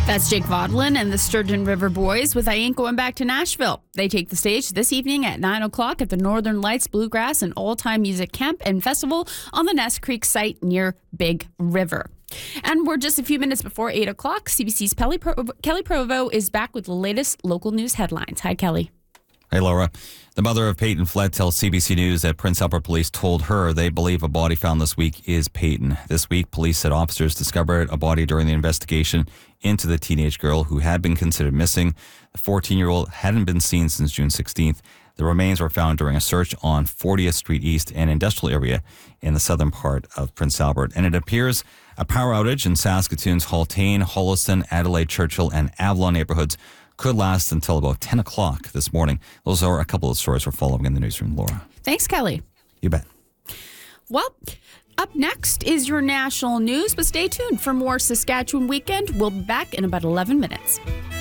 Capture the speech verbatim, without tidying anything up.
That's Jake Vaudelin and the Sturgeon River Boys with I Ain't Going Back to Nashville. They take the stage this evening at nine o'clock at the Northern Lights Bluegrass and Old-Time Music Camp and Festival on the Ness Creek site near Big River. And we're just a few minutes before eight o'clock. C B C's Kelly, Pro- Kelly Provo is back with the latest local news headlines. Hi, Kelly. Hey, Laura. The mother of Peyton Flett tells C B C News that Prince Albert police told her they believe a body found this week is Peyton. This week, police said officers discovered a body during the investigation into the teenage girl who had been considered missing. The fourteen-year-old hadn't been seen since June sixteenth. The remains were found during a search on fortieth Street East, an industrial area in the southern part of Prince Albert. And it appears a power outage in Saskatoon's Haltane, Holliston, Adelaide, Churchill, and Avalon neighborhoods could last until about ten o'clock this morning. Those are a couple of stories we're following in the newsroom, Laura. Thanks, Kelly. You bet. Well, up next is your national news, but stay tuned for more Saskatchewan Weekend. We'll be back in about eleven minutes.